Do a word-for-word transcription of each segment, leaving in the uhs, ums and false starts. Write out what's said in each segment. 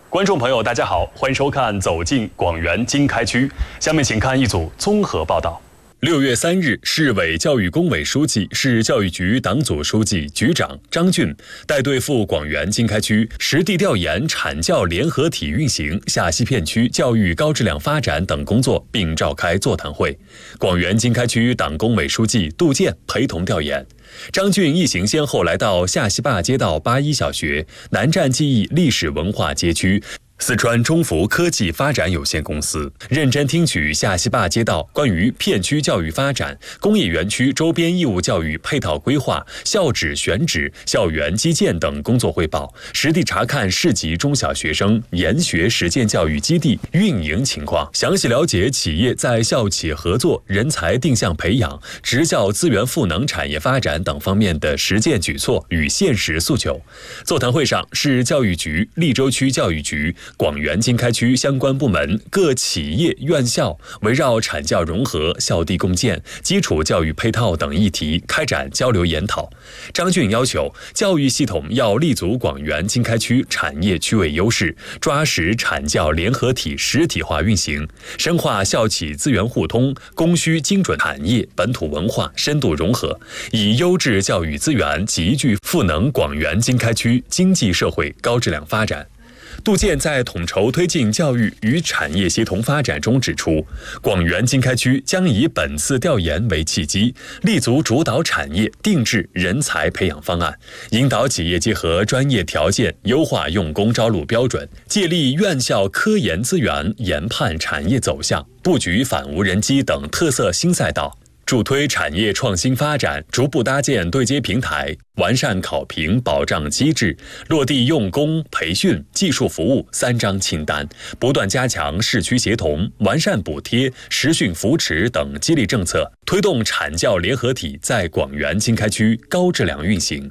观众朋友，大家好，欢迎收看《走进广元经开区》。下面请看一组综合报道。六月三日，市委教育工委书记、市教育局党组书记、局长张俊带队赴广元经开区实地调研产教联合体运行、下西片区教育高质量发展等工作，并召开座谈会。广元经开区党工委书记杜健陪同调研。张俊一行先后来到下西坝街道八一小学、南站记忆历史文化街区、四川中孚科技发展有限公司，认真听取下西坝街道关于片区教育发展、工业园区周边义务教育配套规划、校址选址、校园基建等工作汇报，实地查看市级中小学生研学实践教育基地运营情况，详细了解企业在校企合作、人才定向培养、职教资源赋能产业发展等方面的实践举措与现实诉求。座谈会上，市教育局、利州区教育局、广元经开区相关部门、各企业院校围绕产教融合、校地共建、基础教育配套等议题开展交流研讨。张俊要求，教育系统要立足广元经开区产业区位优势，抓实产教联合体实体化运行，深化校企资源互通、供需精准产业本土文化深度融合，以优质教育资源集聚赋能广元经开区经济社会高质量发展。杜健在统筹推进教育与产业协同发展中指出，广元经开区将以本次调研为契机，立足主导产业定制人才培养方案，引导企业结合专业条件，优化用工招录标准，借力院校科研资源研判产业走向，布局反无人机等特色新赛道，助推产业创新发展，逐步搭建对接平台，完善考评保障机制，落地用工培训、技术服务三张清单，不断加强市区协同，完善补贴、实训扶持等激励政策，推动产教联合体在广元经开区高质量运行。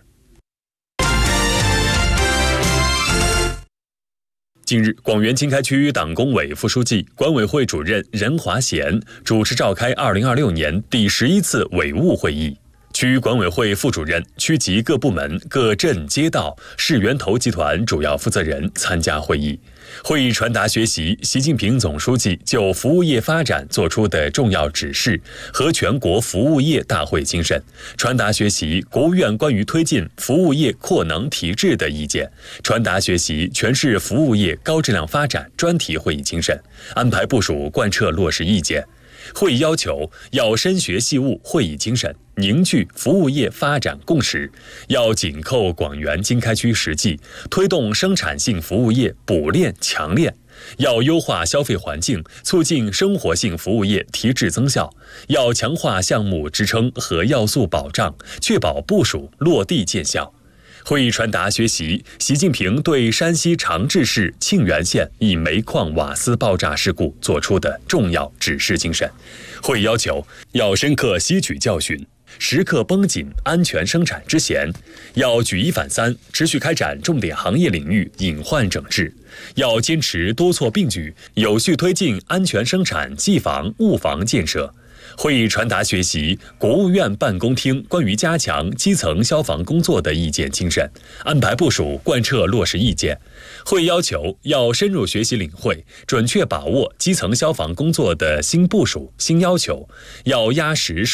近日，广元经开区党工委副书记、管委会主任任华贤主持召开二零二六年第十一次委务会议。区管委会副主任、区级各部门、各镇街道、市源头集团主要负责人参加会议。会议传达学习习近平总书记就服务业发展作出的重要指示和全国服务业大会精神，传达学习国务院关于推进服务业扩能提质的意见，传达学习全市服务业高质量发展专题会议精神，安排部署贯彻落实意见。会议要求要深学细悟会议精神，凝聚服务业发展共识，要紧扣广元经开区实际，推动生产性服务业补链强链，要优化消费环境，促进生活性服务业提质增效，要强化项目支撑和要素保障，确保部署落地见效。会议传达学习习近平对山西长治市沁源县一煤矿瓦斯爆炸事故作出的重要指示精神。会议要求要深刻吸取教训，时刻绷紧安全生产之弦，要举一反三，持续开展重点行业领域隐患整治，要坚持多措并举，有序推进安全生产技防物防建设。会议传达学习国务院办公厅关于加强基层消防工作的意见精神，安排部署贯彻落实意见。会议要求要深入学习领会，准确把握基层消防工作的新部署、新要求，要压实